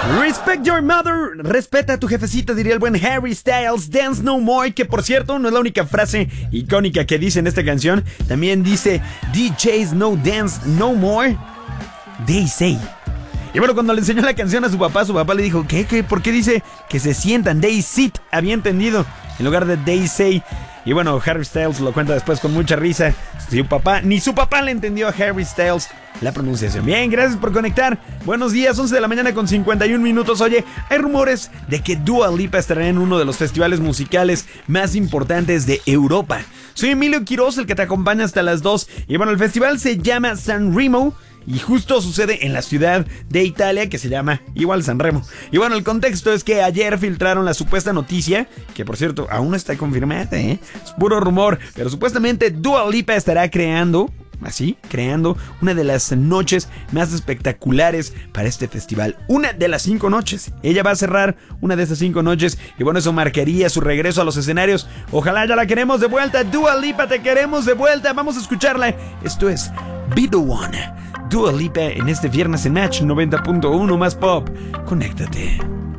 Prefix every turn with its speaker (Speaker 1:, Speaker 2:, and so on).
Speaker 1: Respect your mother, respeta a tu jefecita, diría el buen Harry Styles. Dance no more, que por cierto no es la única frase icónica que dice en esta canción. También dice DJs no dance no more, they say. Y bueno, cuando le enseñó la canción a su papá le dijo, ¿qué? ¿Por qué dice que se sientan? They sit, había entendido, en lugar de they say. Y bueno, Harry Styles lo cuenta después con mucha risa. Ni su papá le entendió a Harry Styles la pronunciación. Bien, gracias por conectar. Buenos días, 11 de la mañana con 51 minutos. Oye, hay rumores de que Dua Lipa estará en uno de los festivales musicales más importantes de Europa. Soy Emilio Quiroz, el que te acompaña hasta las 2. Y bueno, el festival se llama Sanremo. Y justo sucede en la ciudad de Italia que se llama igual Sanremo. Y bueno, el contexto es que ayer filtraron la supuesta noticia, que por cierto aún no está confirmada, es puro rumor, pero supuestamente Dua Lipa estará creando una de las noches más espectaculares para este festival. Una de las 5 noches. Ella va a cerrar una de esas 5 noches. Y bueno, eso marcaría su regreso a los escenarios. Ojalá ya la queremos de vuelta. Dua Lipa, te queremos de vuelta. Vamos a escucharla. Esto es Be The One. Dua Lipa en este viernes en Match 90.1 más pop. Conéctate.